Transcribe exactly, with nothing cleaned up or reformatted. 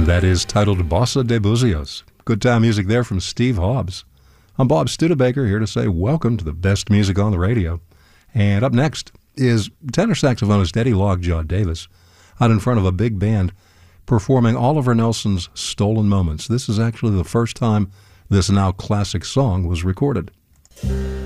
That is titled Bossa de Buzios. Good time music there from Steve Hobbs. I'm Bob Studebaker, here to say welcome to the best music on the radio. And up next is tenor saxophonist Eddie Lockjaw Davis out in front of a big band performing Oliver Nelson's Stolen Moments. This is actually the first time this now classic song was recorded.